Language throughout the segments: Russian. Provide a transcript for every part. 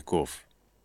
веков.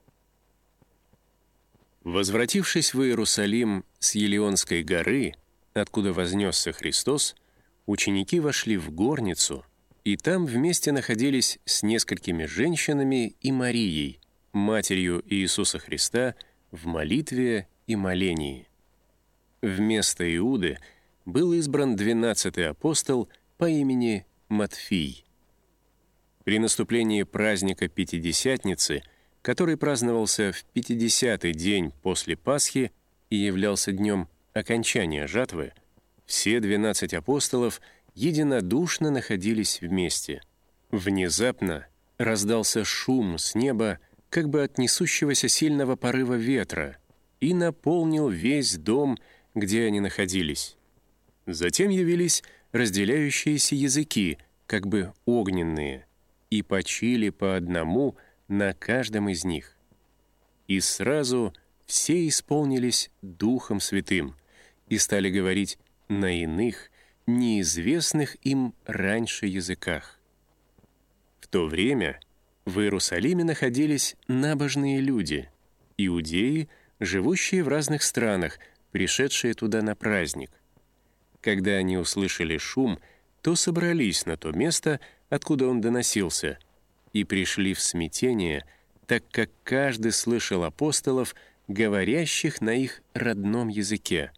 Возвратившись в Иерусалим с Елеонской горы, откуда вознесся Христос, ученики вошли в горницу, и там вместе находились с несколькими женщинами и Марией, матерью Иисуса Христа, в молитве и молении. Вместо Иуды был избран 12-й апостол по имени Матфий. При наступлении праздника Пятидесятницы, который праздновался в 50-й день после Пасхи и являлся днем окончания жатвы, все 12 апостолов единодушно находились вместе. Внезапно раздался шум с неба, как бы от несущегося сильного порыва ветра, и наполнил весь дом, где они находились. Затем явились разделяющиеся языки, как бы огненные, и почили по одному на каждом из них. И сразу все исполнились Духом Святым и стали говорить на иных, неизвестных им раньше языках. В то время в Иерусалиме находились набожные люди, иудеи, живущие в разных странах, пришедшие туда на праздник. Когда они услышали шум, то собрались на то место, откуда он доносился, и пришли в смятение, так как каждый слышал апостолов, говорящих на их родном языке.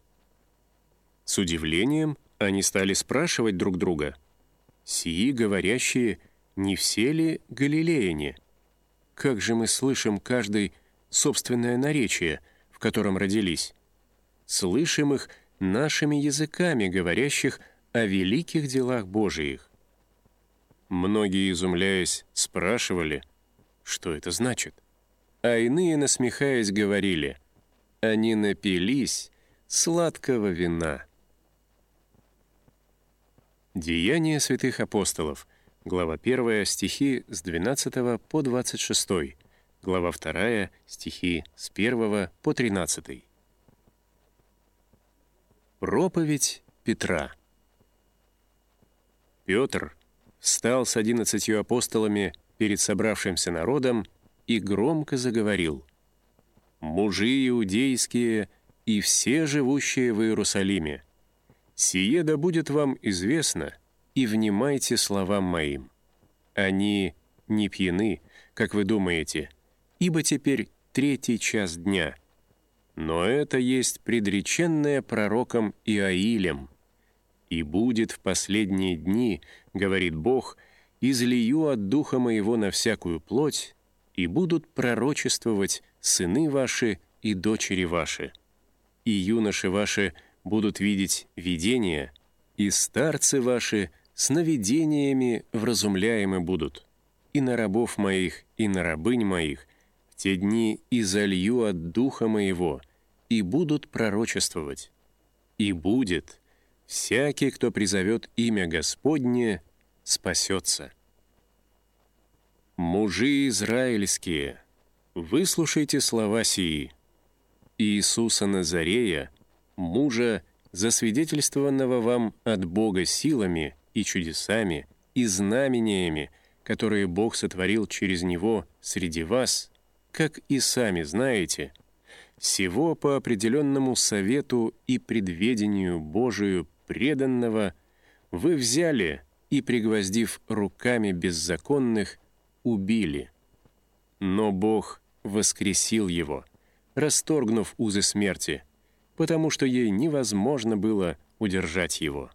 С удивлением они стали спрашивать друг друга: «Сии говорящие, не все ли галилеяне? Как же мы слышим каждый собственное наречие, в котором родились? Слышим их нашими языками, говорящих о великих делах Божиих». Многие, изумляясь, спрашивали, что это значит. А иные, насмехаясь, говорили: «Они напились сладкого вина». Деяния святых апостолов, глава 1, стихи с 12 по 26, глава 2, стихи с 1 по 13. Проповедь Петра. Петр встал с 11 апостолами перед собравшимся народом и громко заговорил: «Мужи иудейские и все живущие в Иерусалиме, сие да будет вам известно, и внимайте словам моим. Они не пьяны, как вы думаете, ибо теперь 3-й час дня. Но это есть предреченное пророком Иоилем. И будет в последние дни, говорит Бог, излию от Духа Моего на всякую плоть, и будут пророчествовать сыны ваши и дочери ваши. И юноши ваши будут видеть видения, и старцы ваши сновидениями вразумляемы будут. И на рабов моих, и на рабынь моих в те дни изолью от Духа Моего, и будут пророчествовать. И будет, всякий, кто призовет имя Господне, спасется. Мужи израильские, выслушайте слова сии. Иисуса Назарея, мужа, засвидетельствованного вам от Бога силами и чудесами и знамениями, которые Бог сотворил через Него среди вас, как и сами знаете, сего по определенному совету и предведению Божию преданного вы взяли и, пригвоздив руками беззаконных, убили. Но Бог воскресил его, расторгнув узы смерти, потому что ей невозможно было удержать его.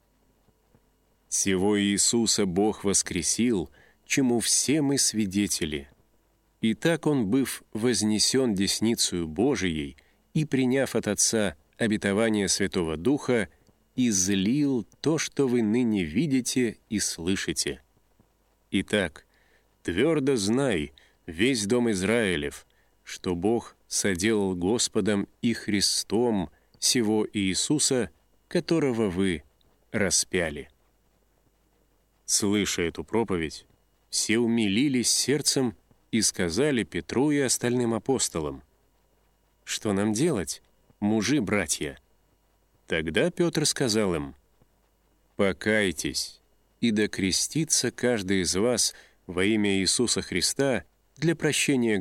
Сего Иисуса Бог воскресил, чему все мы свидетели. И так Он, быв вознесен десницею Божией и приняв от Отца обетование Святого Духа, излил то, что вы ныне видите и слышите. Итак, твердо знай, весь дом Израилев, что Бог соделал Господом и Христом сего Иисуса, которого вы распяли». Слыша эту проповедь, все умилились сердцем и сказали Петру и остальным апостолам: «Что нам делать, мужи-братья?» Тогда Петр сказал им: «Покайтесь, и да крестится каждый из вас во имя Иисуса Христа для прощения